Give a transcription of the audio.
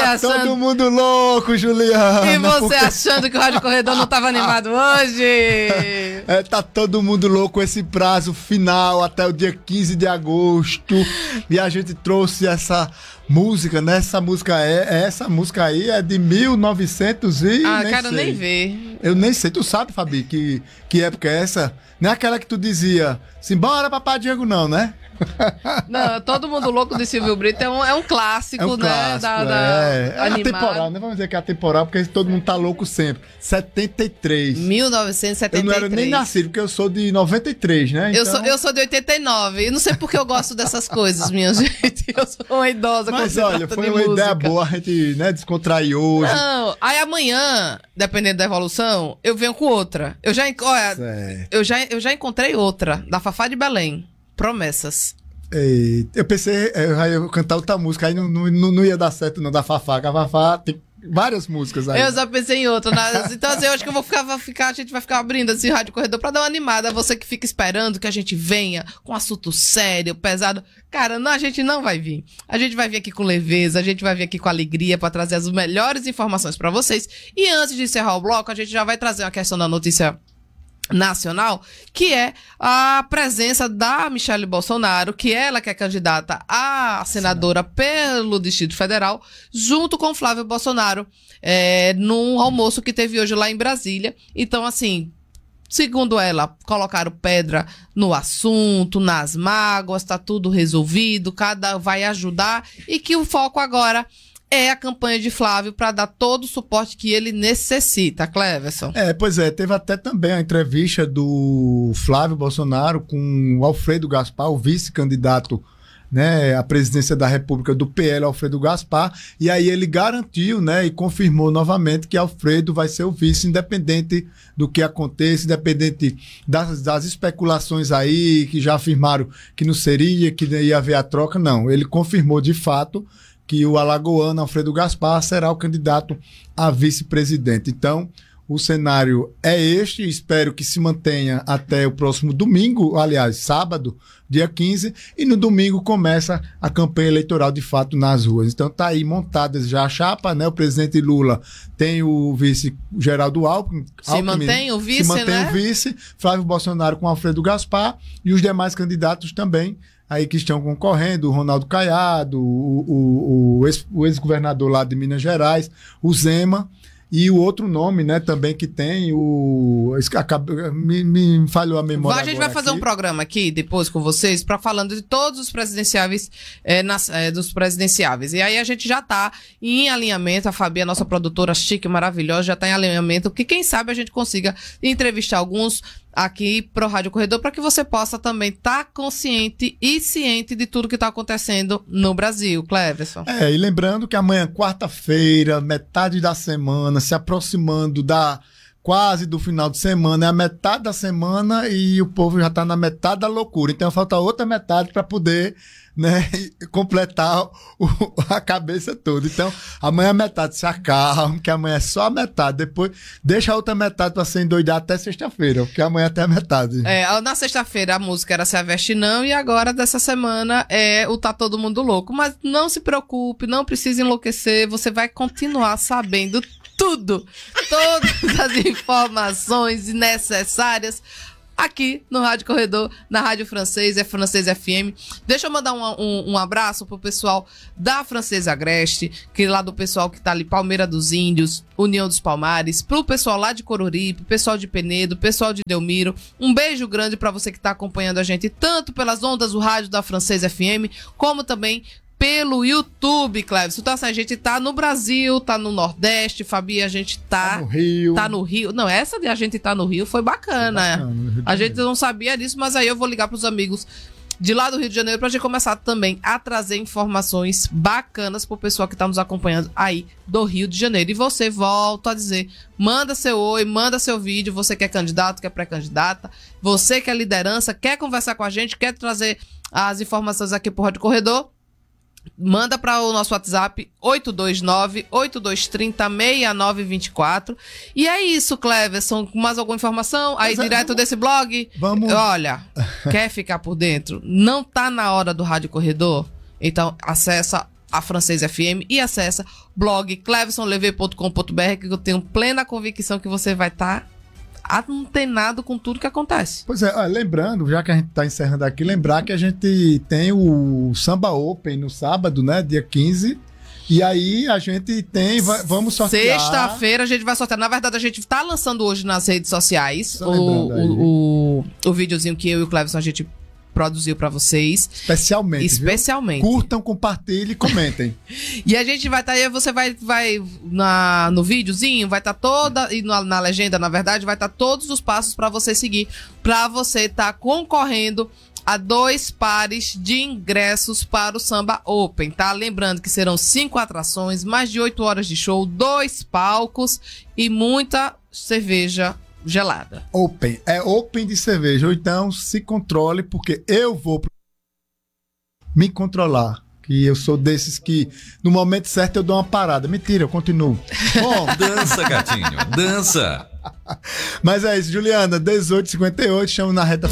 achando... todo mundo louco, Juliana. E você achando que o Rádio Corredor não estava animado hoje? Tá todo mundo louco esse prazo final até o dia 15 de agosto. E a gente trouxe essa música, né? Essa música aí é de 1900 e... quero nem ver. Eu nem sei. Tu sabe, Fabi, que época é essa? Não é aquela que tu dizia, simbora, papai Diego, não, né? Não, Todo Mundo Louco de Silvio Brito é um clássico, né? É atemporal, né? Vamos dizer que é atemporal, porque todo mundo tá louco sempre. 73. 1973. Eu não era nem nascido, porque eu sou de 93, né? Então... Eu sou de 89. E não sei porque eu gosto dessas coisas, minha gente. Eu sou uma idosa. Mas olha, foi uma ideia boa a gente, né, descontrair hoje. Não, aí amanhã, dependendo da evolução, eu venho com outra. Eu já encontrei outra, da Fafá de Belém. Promessas. Eu pensei, eu ia cantar outra música, aí não ia dar certo não, da Fafá, que a Fafá tem várias músicas aí. Eu já pensei em outra, então assim, eu acho que eu vou a gente vai ficar abrindo assim, Rádio Corredor pra dar uma animada, você que fica esperando que a gente venha com assunto sério, pesado, cara, não, a gente não vai vir, a gente vai vir aqui com leveza, a gente vai vir aqui com alegria pra trazer as melhores informações pra vocês, e antes de encerrar o bloco, a gente já vai trazer uma questão da notícia nacional, que é a presença da Michelle Bolsonaro, que ela que é candidata a senadora pelo Distrito Federal, junto com Flávio Bolsonaro, num almoço que teve hoje lá em Brasília. Então, assim, segundo ela, colocaram pedra no assunto, nas mágoas, tá tudo resolvido, cada vai ajudar, e que o foco agora é a campanha de Flávio para dar todo o suporte que ele necessita, Cleverson. Pois é, teve até também a entrevista do Flávio Bolsonaro com o Alfredo Gaspar, o vice-candidato, né, à presidência da República do PL, Alfredo Gaspar, e aí ele garantiu, né, e confirmou novamente que Alfredo vai ser o vice, independente do que aconteça, independente das especulações aí, que já afirmaram que não seria, que ia haver a troca, não. Ele confirmou de fato que o alagoano Alfredo Gaspar será o candidato a vice-presidente. Então, o cenário é este, espero que se mantenha até o próximo domingo, aliás, sábado, dia 15, e no domingo começa a campanha eleitoral de fato nas ruas. Então tá aí montada já a chapa, né? O presidente Lula tem o vice Geraldo Alckmin. Se mantém o vice, né? O vice, Flávio Bolsonaro com Alfredo Gaspar e os demais candidatos também aí que estão concorrendo, o Ronaldo Caiado, o ex-governador lá de Minas Gerais, o Zema, e o outro nome, né, também que tem, me falhou a memória. A gente vai fazer um programa aqui, depois com vocês, falando de todos os presidenciáveis, dos presidenciáveis. E aí a gente já tá em alinhamento, a Fabi, a nossa produtora chique, maravilhosa, já tá em alinhamento, que quem sabe a gente consiga entrevistar alguns aqui pro Rádio Corredor, para que você possa também estar consciente e ciente de tudo que está acontecendo no Brasil, Cleverson. E lembrando que amanhã, quarta-feira, metade da semana, se aproximando quase do final de semana, é a metade da semana e o povo já está na metade da loucura. Então falta outra metade para poder, né, completar a cabeça toda. Então, amanhã a metade se acalma, que amanhã é só a metade. Depois, deixa a outra metade para ser endoidar até sexta-feira, porque amanhã até a metade. Na sexta-feira a música era Se Aveste Não, e agora dessa semana é o Tá Todo Mundo Louco. Mas não se preocupe, não precisa enlouquecer, você vai continuar sabendo tudo, todas as informações necessárias aqui no Rádio Corredor, na Rádio Francês, é Francês FM. Deixa eu mandar um abraço pro pessoal da Francês Agreste, que lá do pessoal que tá ali, Palmeira dos Índios, União dos Palmares, pro pessoal lá de Coruripe, pessoal de Penedo, pessoal de Delmiro. Um beijo grande para você que tá acompanhando a gente, tanto pelas ondas do rádio da Francês FM, como também pelo YouTube, Cleves. Então, assim, a gente tá no Brasil, tá no Nordeste, Fabi, a gente tá no Rio. Tá no Rio. Não, essa de a gente tá no Rio foi bacana. A gente não sabia disso, mas aí eu vou ligar pros amigos de lá do Rio de Janeiro pra gente começar também a trazer informações bacanas pro pessoal que tá nos acompanhando aí do Rio de Janeiro. E você, volto a dizer, manda seu oi, manda seu vídeo, você que é candidato, que é pré-candidata, você que é liderança, quer conversar com a gente, quer trazer as informações aqui pro Rádio Corredor, manda para o nosso WhatsApp 829-8230-6924. E é isso, Cleverson. Mais alguma informação? Aí direto desse blog? Vamos. Olha, quer ficar por dentro? Não tá na hora do Rádio Corredor? Então acessa a Francês FM e acessa blog clevsonleve.com.br, que eu tenho plena convicção que você vai estar antenado com tudo que acontece. Pois é, lembrando, já que a gente está encerrando aqui, lembrar que a gente tem o Samba Open no sábado, né, dia 15, e aí a gente tem, vamos sortear. Sexta-feira a gente vai sortear. Na verdade, a gente tá lançando hoje nas redes sociais o videozinho que eu e o Clevson a gente produziu pra vocês. Especialmente. Viu? Curtam, compartilhem e comentem. E a gente vai estar aí, você vai no videozinho, vai estar toda, e na legenda, na verdade, vai estar todos os passos pra você seguir, pra você estar concorrendo a 2 pares de ingressos para o Samba Open, tá? Lembrando que serão 5 atrações, mais de 8 horas de show, 2 palcos e muita cerveja gelada. Open. É open de cerveja. Ou então se controle, porque eu vou me controlar. Que eu sou desses que no momento certo eu dou uma parada. Mentira, eu continuo. Bom, dança, gatinho, dança. Mas é isso, Juliana, 18h58, estamos na reta